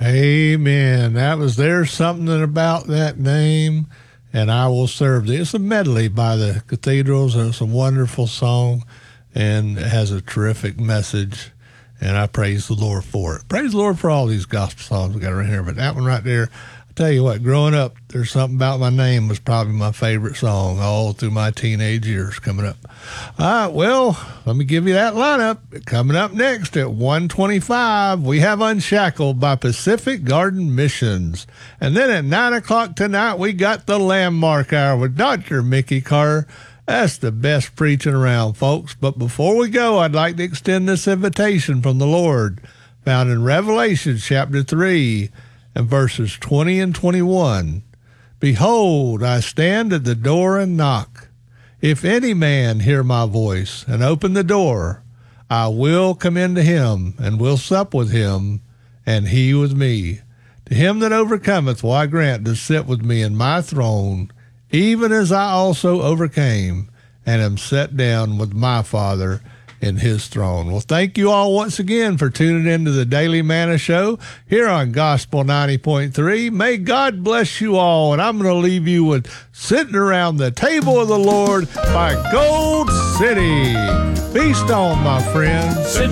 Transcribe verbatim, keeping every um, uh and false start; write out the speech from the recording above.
Amen. That was There's Something About That Name, and I Will Serve Thee. It's a medley by the Cathedrals. It's a wonderful song, and it has a terrific message, and I praise the Lord for it. Praise the Lord for all these gospel songs we got around here, but that one right there, tell you what, growing up, There's Something About My Name was probably my favorite song all through my teenage years coming up. All right, well, let me give you that lineup. Coming up next at one twenty-five, we have Unshackled by Pacific Garden Missions. And then at nine o'clock tonight, we got the Landmark Hour with Doctor Mickey Carter. That's the best preaching around, folks. But before we go, I'd like to extend this invitation from the Lord, found in Revelation chapter three, and verses twenty and twenty-one. Behold, I stand at the door and knock. If any man hear my voice and open the door, I will come into him and will sup with him, and he with me. To him that overcometh will I grant to sit with me in my throne, even as I also overcame and am set down with my Father in his throne. Well, thank you all once again for tuning into the Daily Manna Show here on Gospel ninety point three. May God bless you all, and I'm going to leave you with Sitting Around the Table of the Lord by Gold City. Feast on, my friends.